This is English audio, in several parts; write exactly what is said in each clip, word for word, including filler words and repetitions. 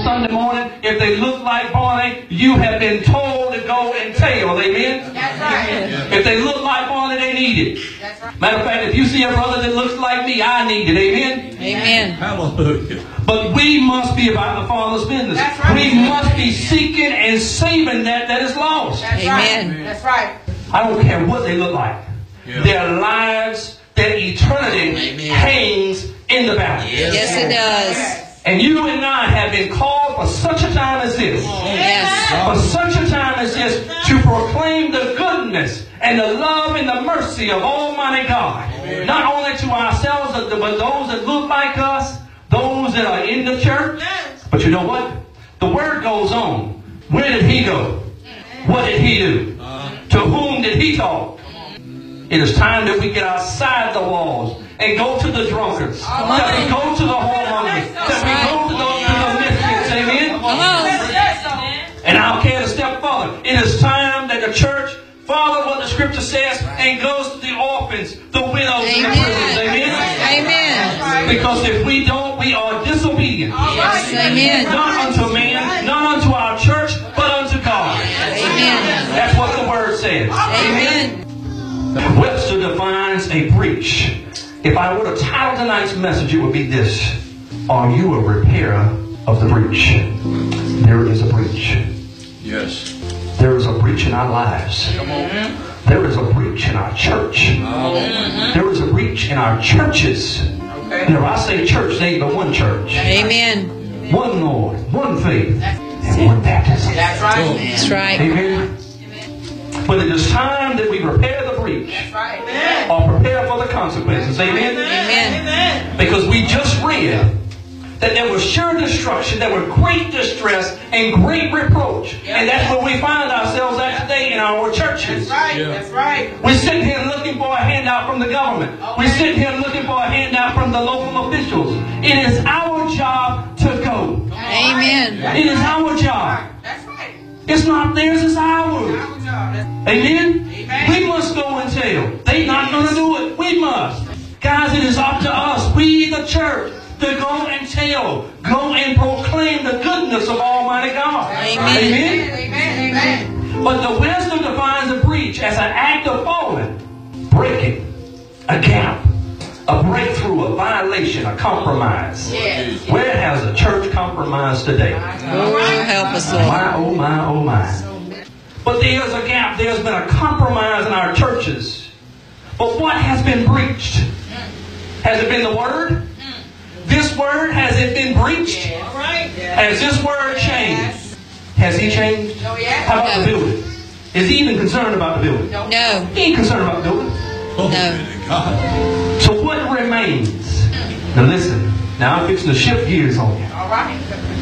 Sunday morning, if they look like Barney, you have been told to go and tell. Amen? That's right. If they look like Barney, they need it. That's right. Matter of fact, if you see a brother that looks like me, I need it. Amen? Amen. Hallelujah. But we must be about the Father's business. That's right. We must be seeking and saving that that is lost. That's Amen. right. That's right. I don't care what they look like. Yeah. Their lives, their eternity Amen. hangs in the balance. Yes, it does. And you and I have been called for such a time as this. Yes. For such a time as this, to proclaim the goodness and the love and the mercy of Almighty God. Amen. Not only to ourselves, but those that look like us, those that are in the church. But you know what? The word goes on. Where did he go? What did he do? To whom did he talk? It is time that we get outside the walls and go to the drunkards. That we go to the whoremongers. That we go to the, to the misfits. Amen? Come on. And I'll carry it a step further. It is time that the church follow what the scripture says and goes to the orphans, the widows, and the prisoners. Amen? Amen. Because if we don't, we are disobedient. Yes, amen. Not unto man, not unto our church, but unto God. Amen. That's what the word says. Amen. Webster defines a breach. If I were to title tonight's message, it would be this: are you a repairer of the breach? There is a breach. Yes. There is a breach in our lives. Come on. There is a breach in our church. Oh. There is a breach in our churches. And if I say church, there ain't but one church. Amen. One Lord, one faith, and one baptism. That's right. That's right. Amen. But it is time that we repair the breach. That's right. Amen. Or prepare for the consequences. Amen? Amen. Because we just read that there was sure destruction, there was great distress and great reproach. And that's where we find ourselves at today in our churches. That's right. Yeah. That's right. We're sitting here looking for a handout from the government. We're sitting here looking for a handout from the local officials. It is our job to go. Amen. It is our job. That's right. It's not theirs, it's ours. Our job. That's Amen? Amen. We must go and tell. They're not going to do it. We must. Guys, it is up to us, we the church, to go and tell. Go and proclaim the goodness of Almighty God. Amen. Amen? Amen. Amen. But the wisdom defines a breach as an act of falling, breaking, a gap, a breakthrough, a violation, a compromise. Yes. Where has the church compromised today? Oh, help us, Lord. My, oh my, oh my. But there's a gap. There's been a compromise in our churches. But what has been breached? Has it been the word? This word, has it been breached? All right. Has this word changed? Has he changed? Oh, yeah. How about No. the building? Is he even concerned about the building? No. He ain't concerned about the building. Glory No. to God. So what remains? Now listen. Now I'm fixing to shift gears on you. All right.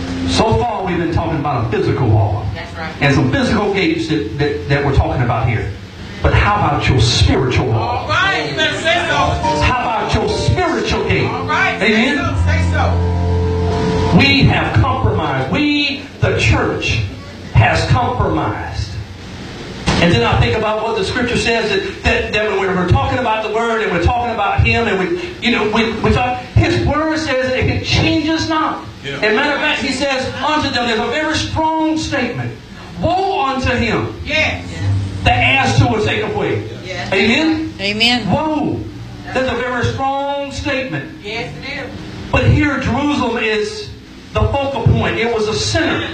So far we've been talking about a physical wall. That's right. And some physical gates that, that, that we're talking about here. But how about your spiritual wall? All right. You better say so. How about your spiritual gate? All right. Amen? Say so. Say so. We have compromised. We, the church, has compromised. And then I think about what the scripture says that, that, that when we're talking about the word and we're talking about him and we, you know, we, we talk, his word says that it changes not. Yeah. As a matter of fact, he says unto them, there's a very strong statement. Woe unto him Yes. that adds to or take away. Yes. Amen? Amen. Woe. That's a very strong statement. Yes, it is. But here Jerusalem is the focal point. It was a center.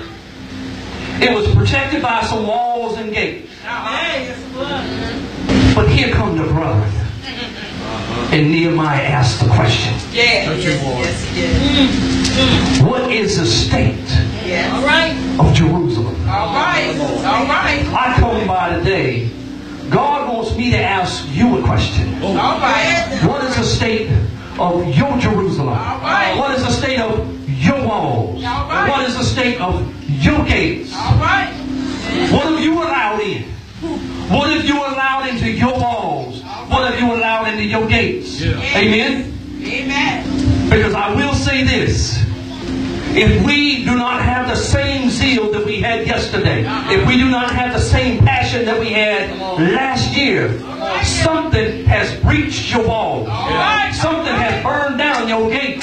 It was protected by some walls and gates. But here come the brethren. And Nehemiah asked the question. Yes. Don't you, Lord? Yes, What is the state yes. All right. of Jerusalem? All right. All right. I come by today. God wants me to ask you a question. All right. What is the state of your Jerusalem? All right. What is the state of your walls? All right. What is the state of your gates? All right. What have you allowed in? What have you allowed into your walls? What have you allowed into your gates? Yeah. Amen? Amen. Because I will say this. If we do not have the same zeal that we had yesterday, if we do not have the same passion that we had last year, something has breached your walls. right. Something has burned down your gates.